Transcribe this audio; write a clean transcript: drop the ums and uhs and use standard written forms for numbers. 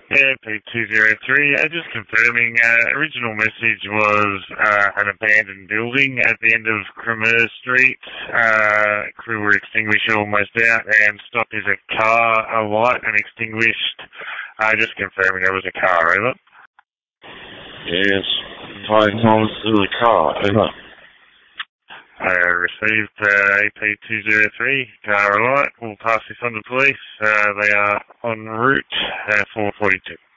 Yeah, P203. Just confirming, original message was an abandoned building at the end of Cremers Street. Crew were extinguished almost out, and stopped is a car alight and extinguished. Just confirming there was a car, over. Yes, 5 times to the car, over. Received AP203, car alight. We'll pass this on to police. They are en route, 442.